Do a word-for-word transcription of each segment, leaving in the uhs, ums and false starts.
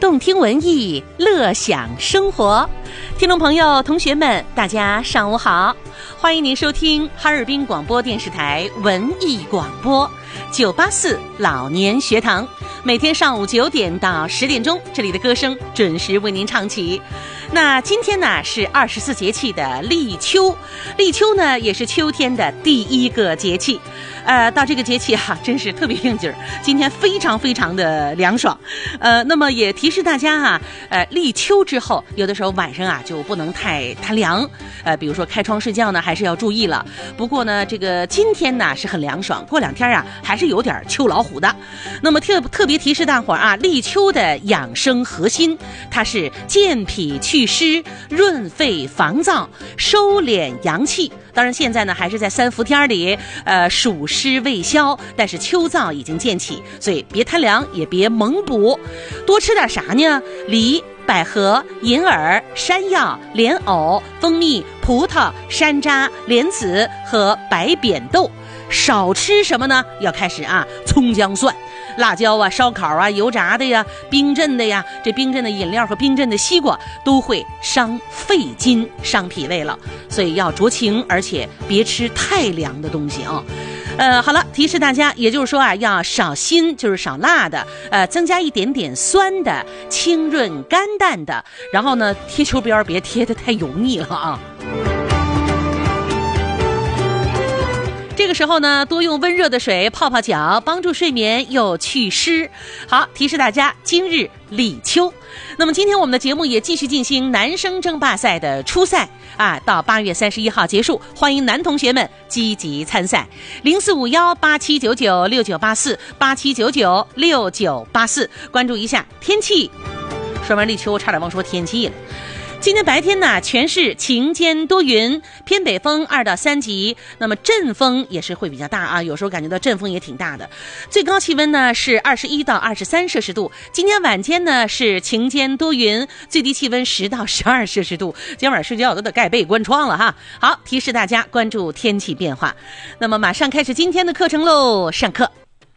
动听文艺，乐享生活。听众朋友、同学们，大家上午好，欢迎您收听哈尔滨广播电视台文艺广播九八四老年学堂，每天上午九点到十点钟，这里的歌声准时为您唱起。那今天呢是二十四节气的立秋，立秋呢也是秋天的第一个节气。呃，到这个节气啊，真是特别应景儿。今天非常非常的凉爽，呃，那么也提示大家啊，呃，立秋之后，有的时候晚上啊就不能太太凉，呃，比如说开窗睡觉呢，还是要注意了。不过呢，这个今天呢是很凉爽，过两天啊还是有点秋老虎的。那么特特别提示大伙儿啊，立秋的养生核心，它是健脾祛湿、润肺防燥、收敛阳气。当然现在呢还是在三伏天里，呃，暑湿未消，但是秋燥已经渐起，所以别贪凉，也别猛补，多吃点啥呢？梨、百合、银耳、山药、莲藕、蜂蜜、葡萄、山楂、莲子和白扁豆。少吃什么呢？要开始啊，葱姜蒜、辣椒啊、烧烤啊、油炸的呀、冰镇的呀，这冰镇的饮料和冰镇的西瓜都会伤肺经、伤脾胃了，所以要酌情，而且别吃太凉的东西啊。呃，好了，提示大家，也就是说啊，要少辛，就是少辣的，呃，增加一点点酸的，清润甘淡的，然后呢，贴秋膘别贴得太油腻了啊。这个时候呢，多用温热的水泡泡脚，帮助睡眠又祛湿。好，提示大家，今日立秋。那么今天我们的节目也继续进行男生争霸赛的初赛啊，到八月三十一号结束，欢迎男同学们积极参赛。零四五幺八七九九六九八四八七九九六九八四，关注一下天气。说完立秋，我差点忘说天气了。今天白天呢，全市晴间多云，偏北风二到三级，那么阵风也是会比较大啊，有时候感觉到阵风也挺大的。最高气温呢是二十一到二十三摄氏度。今天晚间呢是晴间多云，最低气温十到十二摄氏度。今晚睡觉都得盖被关窗了哈。好，提示大家关注天气变化。那么马上开始今天的课程喽，上课。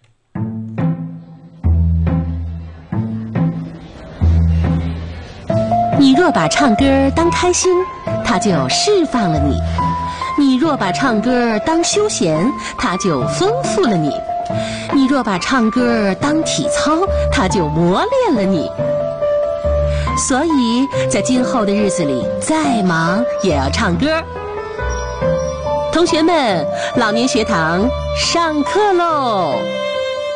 你若把唱歌当开心，它就释放了你；你若把唱歌当休闲，它就丰富了你；你若把唱歌当体操，它就磨练了你。所以在今后的日子里，再忙也要唱歌。同学们，老年学堂上课喽！